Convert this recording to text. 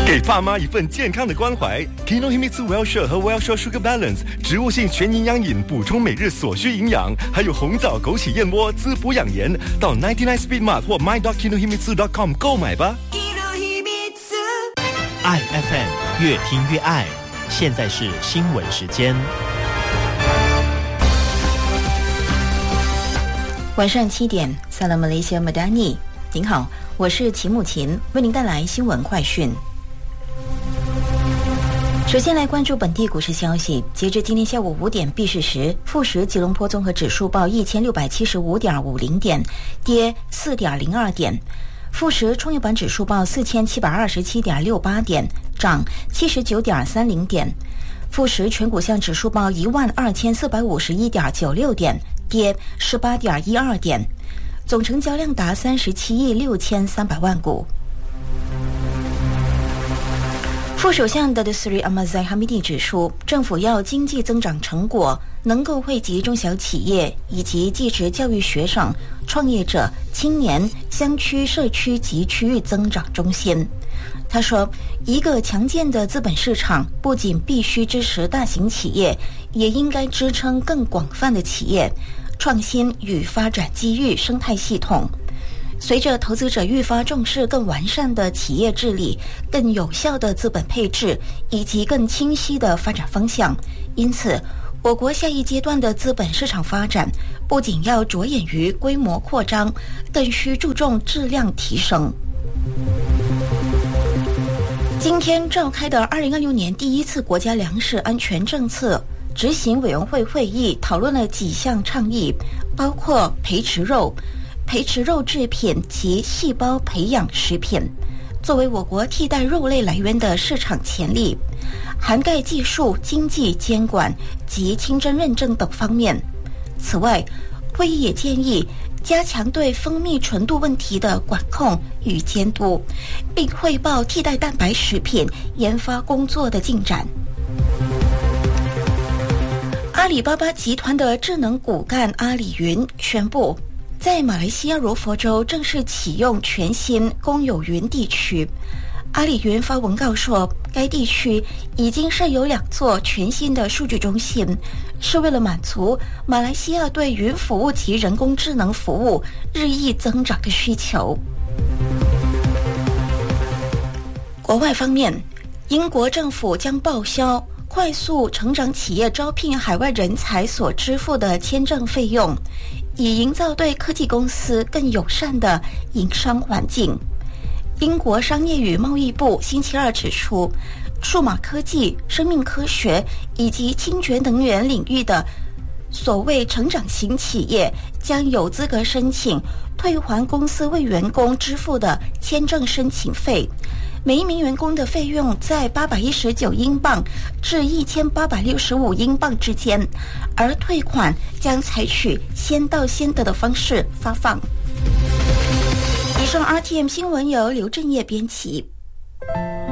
给爸妈一份健康的关怀。Kinohimitsu Well-Share 和 Well-Share Sugar Balance 植物性全营养饮，补充每日所需营养，还有红枣枸杞燕窝滋补养颜。到99 Speed Mart 或 my.kinohimitsu.com 购买吧。 爱 FM 越听越爱，现在是新闻时间。 晚上7点，萨拉马雷西亚马达尼，您好，我是齐木琴，为您带来新闻快讯。首先来关注本地股市消息。截至今天下午5点闭市时，富时吉隆坡综合指数报1675.50点，跌4.02点；富时创业板指数报4727.68点，涨79.30点；富时全股项指数报12451.96点，跌18.12点。总成交量达37亿6300万股。副首相的Sri Ahmad Zahid指出，政府要经济增长成果能够惠及中小企业以及技职教育学生、创业者、青年、乡区、社区及区域增长中心。他说，一个强健的资本市场不仅必须支持大型企业，也应该支撑更广泛的企业创新与发展机遇生态系统。随着投资者愈发重视更完善的企业治理、更有效的资本配置以及更清晰的发展方向，因此我国下一阶段的资本市场发展不仅要着眼于规模扩张，更需注重质量提升。今天召开的2026年第一次国家粮食安全政策执行委员会会议讨论了几项倡议，包括培植肉制品及细胞培养食品作为我国替代肉类来源的市场潜力，涵盖技术、经济、监管及清真认证等方面。此外，会议也建议加强对蜂蜜纯度问题的管控与监督，并汇报替代蛋白食品研发工作的进展。阿里巴巴集团的智能骨干阿里云宣布，在马来西亚柔佛州正式启用全新公有云地区。阿里云发文告说，该地区已经设有2座全新的数据中心，是为了满足马来西亚对云服务及人工智能服务日益增长的需求。国外方面，英国政府将报销快速成长企业招聘海外人才所支付的签证费用，以营造对科技公司更友善的营商环境。英国商业与贸易部星期二指出，数码科技、生命科学以及清洁能源领域的所谓成长型企业将有资格申请退还公司为员工支付的签证申请费，每一名员工的费用在819英镑至1865英镑之间，而退款将采取先到先得的方式发放。以上 RTM 新闻由刘正业编辑，